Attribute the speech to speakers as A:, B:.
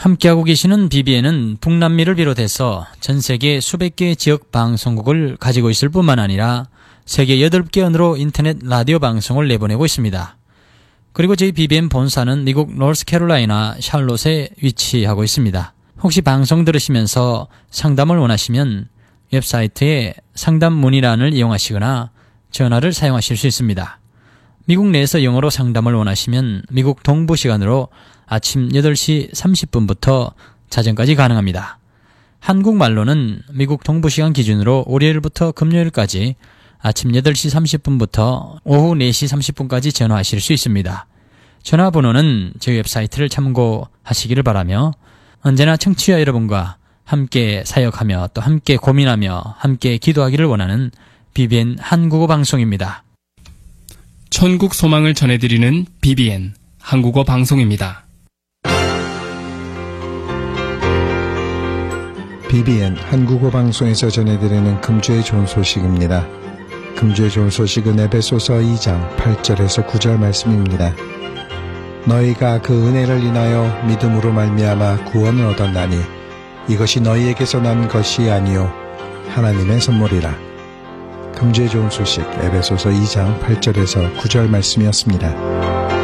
A: 함께하고 계시는 BBN은 북남미를 비롯해서 전 세계 수백 개의 지역 방송국을 가지고 있을 뿐만 아니라 세계 8개 언어로 인터넷 라디오 방송을 내보내고 있습니다. 그리고 저희 BBN 본사는 미국 노스캐롤라이나 샬롯에 위치하고 있습니다. 혹시 방송 들으시면서 상담을 원하시면 웹사이트에 상담 문의란을 이용하시거나 전화를 사용하실 수 있습니다. 미국 내에서 영어로 상담을 원하시면 미국 동부 시간으로 아침 8시 30분부터 자정까지 가능합니다. 한국말로는 미국 동부 시간 기준으로 월요일부터 금요일까지 아침 8시 30분부터 오후 4시 30분까지 전화하실 수 있습니다. 전화번호는 저희 웹사이트를 참고하시기를 바라며 언제나 청취자 여러분과 함께 사역하며 또 함께 고민하며 함께 기도하기를 원하는 BBN 한국어 방송입니다.
B: 천국 소망을 전해드리는 BBN 한국어 방송입니다.
C: BBN 한국어 방송에서 전해드리는 금주의 좋은 소식입니다. 금주의 좋은 소식은 에베소서 2장 8절에서 9절 말씀입니다. 너희가 그 은혜를 인하여 믿음으로 말미암아 구원을 얻었나니 이것이 너희에게서 난 것이 아니요 하나님의 선물이라. 금주의 좋은 소식 에베소서 2장 8절에서 9절 말씀이었습니다.